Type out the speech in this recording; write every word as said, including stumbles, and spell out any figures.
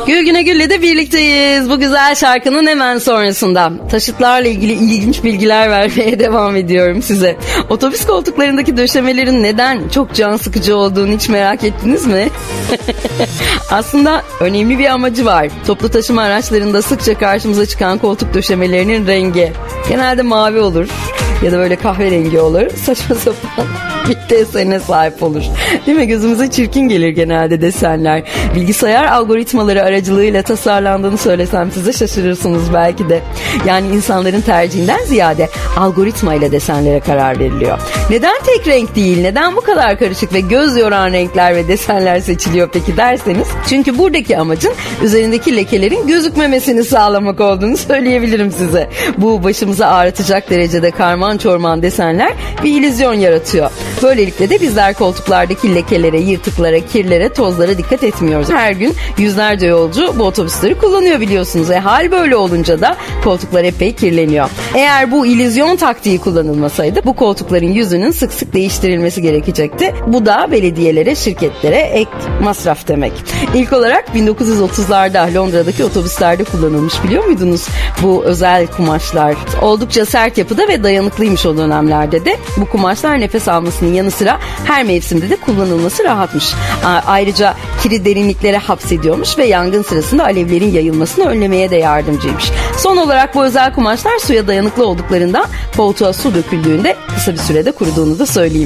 Gül Güne Gül'le de birlikteyiz. Bu güzel şarkının hemen sonrasında taşıtlarla ilgili ilginç bilgiler vermeye devam ediyorum size. Otobüs koltuklarındaki döşemelerin neden çok can sıkıcı olduğunu hiç merak ettiniz mi? Aslında önemli bir amacı var. Toplu taşıma araçlarında sıkça karşımıza çıkan koltuk döşemelerinin rengi genelde mavi olur ya da böyle kahverengi olur. Saçma sapan bir desene sahip olur. Değil mi? Gözümüze çirkin gelir genelde desenler. Bilgisayar algoritmaları aracılığıyla tasarlandığını söylesem size şaşırırsınız belki de. Yani insanların tercihinden ziyade algoritma ile desenlere karar veriliyor. Neden tek renk değil? Neden bu kadar karışık ve göz yoran renkler ve desenler seçiliyor peki derseniz? Çünkü buradaki amacın üzerindeki lekelerin gözükmemesini sağlamak olduğunu söyleyebilirim size. Bu başımıza ağrıtacak derecede karman çorman desenler bir illüzyon yaratıyor. Böylelikle de bizler koltuklardaki lekelere, yırtıklara, kirlere, tozlara dikkat etmiyoruz. Her gün yüzlerce yolcu bu otobüsleri kullanıyor biliyorsunuz. E hal böyle olunca da koltuklar epey kirleniyor. Eğer bu illüzyon taktiği kullanılmasaydı bu koltukların yüzünün sık sık değiştirilmesi gerekecekti. Bu da belediyelere, şirketlere ek masraf demek. İlk olarak bin dokuz yüz otuzlarda Londra'daki otobüslerde kullanılmış, biliyor muydunuz? Bu özel kumaşlar oldukça sert yapıda ve dayanıklıymış o dönemlerde de. Bu kumaşlar nefes almasının yanı sıra her mevsimde de kullanılması rahatmış. Ayrıca kiri derinliklere hapsediyormuş ve yangın sırasında alevlerin yayılmasını önlemeye de yardımcıymış. Son olarak bu özel kumaşlar suya dayanıklı olduklarından koltuğa su döküldüğünde kısa bir sürede kuruduğunu da söyleyeyim.